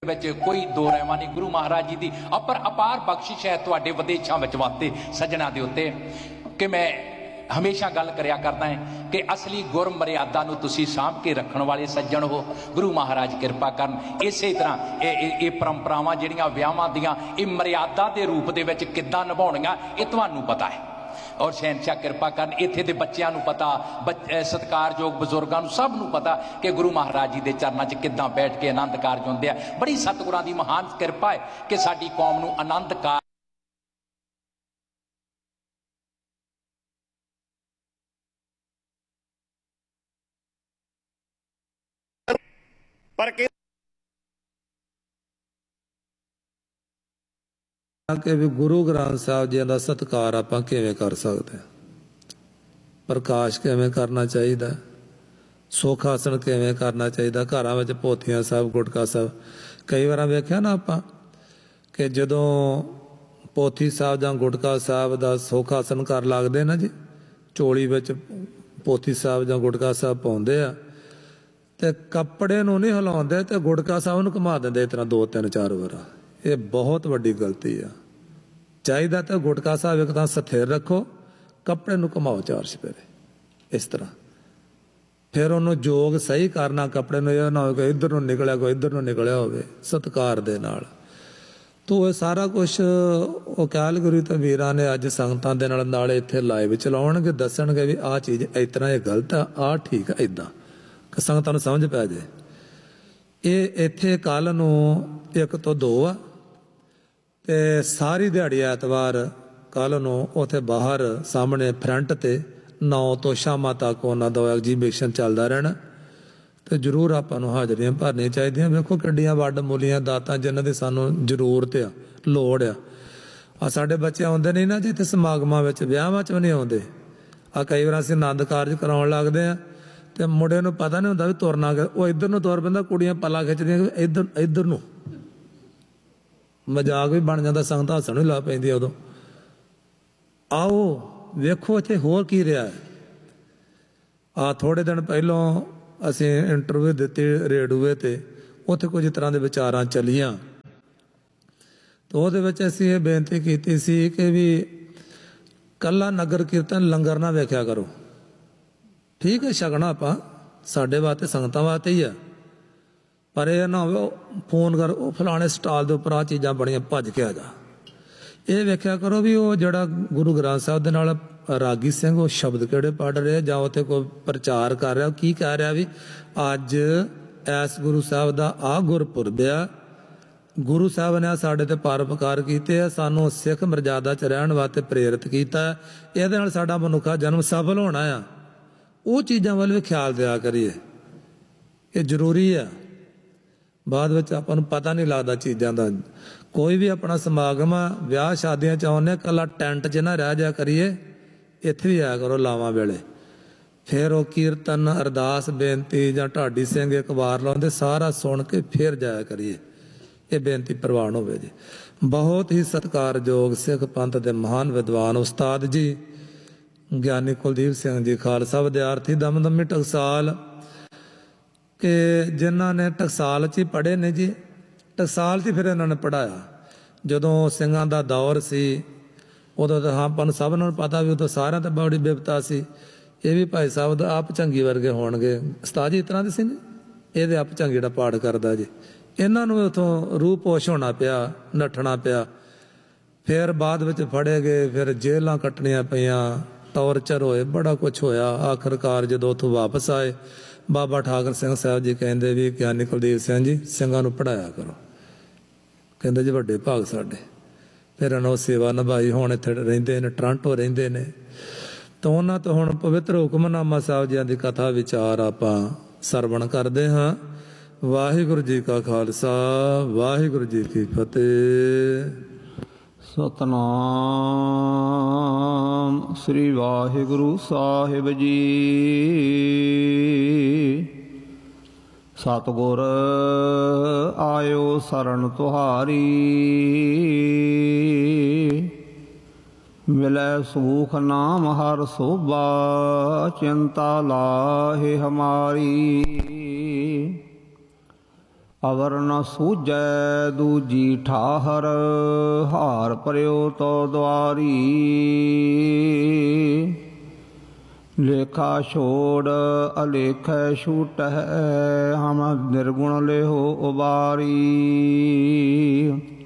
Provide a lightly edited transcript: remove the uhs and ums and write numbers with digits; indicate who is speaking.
Speaker 1: कोई दो रहमा नहीं। गुरु महाराज जी की अपार बख्शिश है तुहाडे विदेशों में वास्ते सज्जणा दे उत्ते कि मैं हमेशा गल करिया करदा है कि असली गुर मर्यादा नूं तुसीं सांभ के रखण वाले सज्जण हो। गुरु महाराज कृपा करन इसे तरह ये परंपरावां जिहड़ियां विआहां दियां ये मर्यादा के रूप दे विच किद्दां निभाउणियां ये तुहानूं पता है। और शहनशाह कृपा करन इत्थे दे बच्चों को पता, सत्कारयोग बजुर्गों को सब नूं पता कि गुरु महाराज जी के चरणों च किद्दां बैठ के आनंद कारज होंदे आ। बड़ी सतगुरां की महान कृपा है कि साडी कौम नूं आनंद कारज
Speaker 2: पर
Speaker 3: कि भी गुरु ग्रंथ साहब जी का सत्कार आपां किवें कर सकते, प्रकाश किवें करना चाहिए, सुख आसन किवें करना चाहिए, घरां विच पोथियां साहब गुटका साहब कई बार वेख्या ना आपां कि जदों पोथी साहब जां गुटका साहब दा सुख आसन कर लगदे ना जी, चोली विच पोथी साहब जां गुटका साहब पाउंदे आ ते कपड़े नूं नहीं हिलाउंदे ते गुटका साहब नूं घुमा दिंदे इस तरह 2-3-4 वार। ये बहुत वड्डी गलती है। चाहिए तो गुटका साहब एक तां स्थिर रखो, कपड़े नूं घुमाओ 4 चफेरे इस तरह, फिर उन्होंने जोग सही करना, कपड़े नूं इह ना होवे कि इधर नूं निकलिया कोई इधर नूं निकलिया होवे, सत्कार दे नाल। तो ये सारा कुछ अकाल गुरु ते वीरां ने अज संगतां दे नाल इत्थे लाइव चलाउणगे, दस्सणगे भी आ चीज़ इस तरह ये गलत है, आ ठीक है, इदां कि संगतां नूं समझ पै जाए। ये इत्थे कल नूं 1 ਤੋਂ 2 आ ते सारी दिहाड़ी ऐतवार कल नूं उत्थे बाहर सामने फ्रंट ते 9 ਤੋਂ शामां तक उन्हां दा एग्जीबिशन चलदा रहना ते जरूर आपां नूं हाज़रियां भरनियां चाहीदियां। वेखो किड्डियां वड्ड मूलियां दातां जिन्हां दी सानूं जरूरत आ, लोड़ आ। साडे बच्चे आउंदे नहीं ना जी इत्थे समागमां विच, विआहां च भी नहीं आउंदे। कई वार असीं आनंद कारज कराउण लगदे आ ते मुंडे नूं पता नहीं हुंदा भी तुरना वो इधर नूं तुर पैंदा, कुड़ियां पल्ला खिचदियां इधर नूं, मजाक भी बन जाता, संगत हसन भी ला पैंदी उदों। आओ वेखो इत्थे होर की रहा है। थोड़े दिन पहलों असीं इंटरव्यू दित्ती रेडियो ते, उत्थे कुछ तरह के विचारां चलियां तो उहदे विच असीं ये बेनती कीती सी कि भी कल्ला नगर कीर्तन लंगर ना वेख्या करो। ठीक है, छकना आपां साडे वास्ते संगतां वास्ते ही है, पर यह ना हो फोन कर फलाने स्टाल के उपर आ चीज़ां बड़ियां भज के आ जा। ये वेख्या करो भी वो जड़ा गुरु ग्रंथ साहब दे नाल रागी सिंह वो शब्द किहड़े पढ़ रहे जां उत्थे कोई प्रचार कर रहा, की कह रहा भी अज ऐस गुरु साहब का आ गुरपुरब आ, गुरु साहब ने साडे ते परोपकार कीते, सानू सिख मर्यादा च रहण वास्ते प्रेरित कीता, इहदे नाल साडा मनुखा जन्म सफल होना आ। वो चीज़ां वल भी ख्याल दिया करिए, ये जरूरी है। बाद में आपां नूं पता नहीं लगता चीज़ों का। कोई भी अपना समागम विआह शादियां च आउंदे कला टेंट च ना रह जा करिए, इत्थे भी आया करो लावां वेले, फिर वो कीर्तन अरदास बेनती जां ढाडी सिंह एक वार लाउंदे सारा सुन के फिर जाया करिए, ये बेनती प्रवान होवे जी। बहुत ही सत्कारयोग सिख पंथ के महान विद्वान उस्ताद जी ਗਿਆਨੀ ਕੁਲਦੀਪ ਸਿੰਘ जी खालसा विद्यार्थी दमदमी टकसाल के जिन्हों ने टकसाल च ही पढ़े ने जी, टकसाल च फिर इन्होंने पढ़ाया। जदों ਸਿੰਘਾਂ ਦਾ दौर सी उदों तो हाँ अपन सब नूं पता भी उदों सारिਆਂ ते बड़ी बिपता सी। ये भी भाई साहब दा आप झंगी वर्गे होणगे, उस्ताद जी इस तरह दे सी ने, ये आप झंगी दा पाठ करदा जी। इन्हां नूं उथों रूह पोश होना पिया, नठना पिया, फिर बाद विच फड़े गए, फिर जेलां कट्टणियां पईयां, टॉर्चर होए, बड़ा कुछ होया। आखिरकार जो उतों वापस आए बाबा ठाकर सिंह साहब जी कहिंदे भी ਗਿਆਨੀ ਕੁਲਦੀਪ ਸਿੰਘ जी ਸਿੰਘਾਂ ਨੂੰ पढ़ाया करो, ਕਹਿੰਦੇ जी ਵੱਡੇ ਭਾਗ ਸਾਡੇ। फिर उन्होंने सेवा निभाई, हुण इत्थे रहिंदे ने, टोरंटो रहिंदे ने। तो उन्हां तो हुण पवित्र हुकमनामा साहब जी दी कथा विचार आपां सरवण करदे हां। वाहिगुरू जी का खालसा, वाहिगुरू जी की फतेह।
Speaker 4: सतनाम श्री वाहिगुरु साहिब जी। सतगुर आयो शरण तुहारी, मिलै सुख नाम हर सोभा, चिंता लाहे हमारी। ਅਵਰ ਨ ਸੂਝੈ ਦੂਜੀ ਠਾਹਰ, ਹਾਰ ਪਰਿਓ ਤੋ ਦੁਆਰੀ। ਲੇਖਾ ਛੋੜ ਅਲੇਖੈ ਛੂਟਹਿ, ਹਮ ਨਿਰਗੁਣ ਲਿਹੋ ਉਬਾਰੀ।